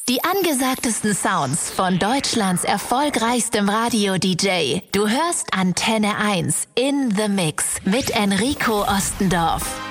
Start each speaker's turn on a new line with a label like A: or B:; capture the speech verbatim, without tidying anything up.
A: Die angesagtesten Sounds von Deutschlands erfolgreichstem Radio-D J. Du hörst Antenne eins in The Mix mit Enrico Ostendorf.